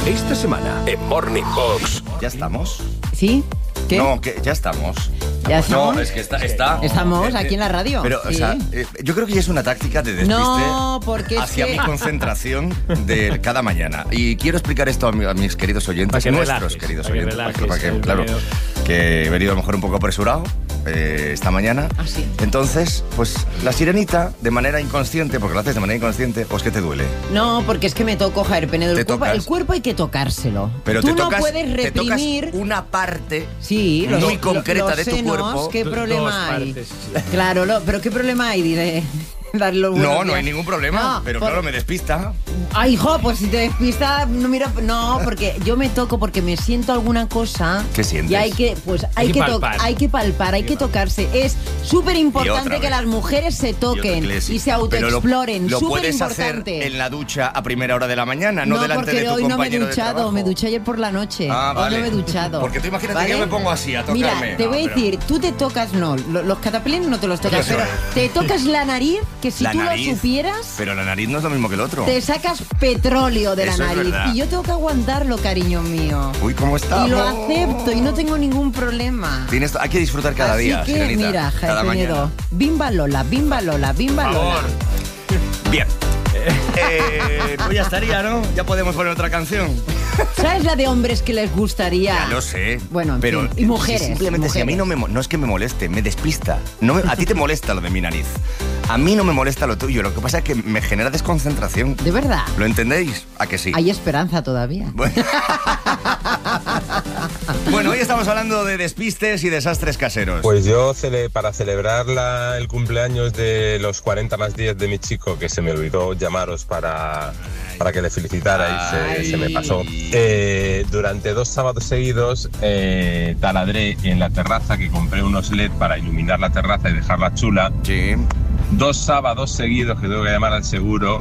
Esta semana en Morning Box. ¿Ya estamos? ¿Sí? ¿Qué? No, que ya estamos. ¿Ya estamos? No, es que está. Estamos aquí en la radio. Pero, sí. o sea, yo creo que ya es una táctica de despiste No, porque es hacia que... mi concentración de cada mañana. Y quiero explicar esto a mis queridos oyentes, nuestros queridos oyentes. Claro, que he venido a lo mejor un poco apresurado esta mañana. Ah, sí. Entonces, pues la sirenita, de manera inconsciente, porque lo haces de manera inconsciente, pues ¿qué te duele? No, porque es que me toco, Javier Penedo. ¿Te tocas? El cuerpo hay que tocárselo. Pero tú te no tocas, puedes reprimir... te tocas una parte Sí, muy concreta los de tu senos, cuerpo. ¿Qué problema hay? partes, sí. Claro, pero ¿qué problema hay? Diré. Darle los buenos No, no días. hay ningún problema, No, pero claro, me despista. Ay, hijo, pues si te despistas, no mira, no, porque yo me toco porque me siento alguna cosa. ¿Qué sientes? Y hay que, pues Hay que palpar. hay que palpar, hay que tocarse. Es súper Y importante otra que vez. las mujeres se toquen y se autoexploren. Lo Súper puedes hacer importante. en la ducha a primera hora de la mañana, no delante porque de tu hoy no me he compañero de duchado, trabajo. me duché ayer por la noche. Ah, vale. Hoy no me he duchado. Porque tú imagínate ¿vale? que yo me pongo así a tocarme. Mira, te voy a pero- decir, tú te tocas, no, los cataplines no te los tocas, Eso pero es. te tocas la nariz, que si La tú nariz, lo supieras, Pero la nariz no es lo mismo que el otro. te sacas petróleo de la Eso es nariz. verdad. Y yo tengo que aguantarlo, cariño mío. Uy, ¿cómo está? Y lo acepto y no tengo ningún problema. Hay que disfrutar cada Así día, que, Sirenita, mira, cada Jaime Penedo, mañana. bimba Lola, bimba Lola, bimba Por Lola. favor. Bien. Pues ya estaría, ¿no? Ya podemos poner otra canción. ¿Sabes la de hombres que les gustaría? Ya lo sé. Bueno, en pero fin, y mujeres. simplemente si a mí mujeres. no es que me moleste, me despista. A ti te molesta lo de mi nariz. A mí no me molesta lo tuyo. Lo que pasa es que me genera desconcentración. ¿De verdad? ¿Lo entendéis? ¿A que sí? Hay esperanza todavía. Bueno, hoy estamos hablando de despistes y desastres caseros. Pues yo, para celebrar el cumpleaños de los 40 más 10 de mi chico, que se me olvidó llamaros para que le felicitarais, se me pasó. Durante 2 sábados seguidos taladré en la terraza, que compré unos LED para iluminar la terraza y dejarla chula. Sí. 2 sábados seguidos que tengo que llamar al seguro,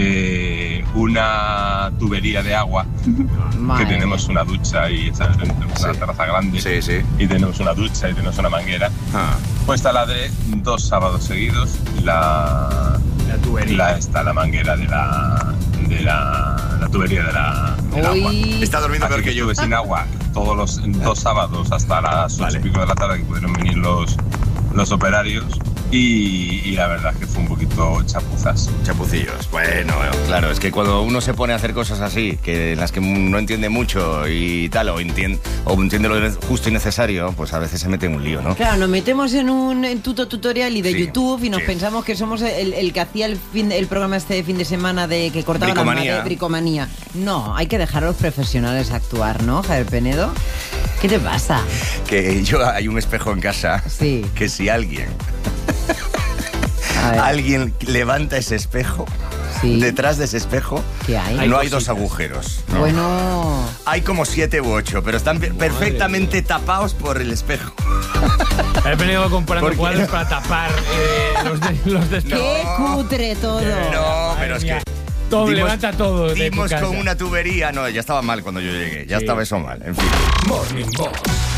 una tubería de agua, Madre que tenemos una ducha y tenemos una Sí. terraza grande, Sí, sí. y tenemos una ducha y tenemos una manguera. Ah. Pues taladré 2 sábados seguidos la tubería. la manguera de la tubería del agua. Uy, Está durmiendo Así peor que yo. estuve sin agua todos los 2 sábados hasta las 8 y pico de la tarde, que pudieron venir los operarios, y la verdad es que fue un poquito chapuzas. Chapucillos. Bueno, claro, es que cuando uno se pone a hacer cosas así, en las que no entiende mucho y tal, o entiende lo justo y necesario, pues a veces se mete en un lío, ¿no? claro, nos metemos en un tutorial y de Sí, YouTube y nos sí. pensamos que somos el que hacía el programa este de fin de semana de que cortaba Bricomanía. la madre, bricomanía. No, hay que dejar a los profesionales actuar, ¿no, Javier Penedo? ¿Qué te pasa? Que hay un espejo en casa, Sí. que si alguien A ver. alguien levanta ese espejo, Sí. detrás de ese espejo ¿Qué hay? no hay cositas. 2 agujeros. ¿no? Bueno, Hay como 7 u 8, pero están perfectamente tapados por el espejo. He venido comprando ¿Por qué? cuadros para tapar los de qué cutre todo. No, pero es que... Todo, levanta todo de tu Dimos casa. con una tubería. No, ya estaba mal cuando yo llegué. Ya Sí. estaba eso mal. En fin. Morning Box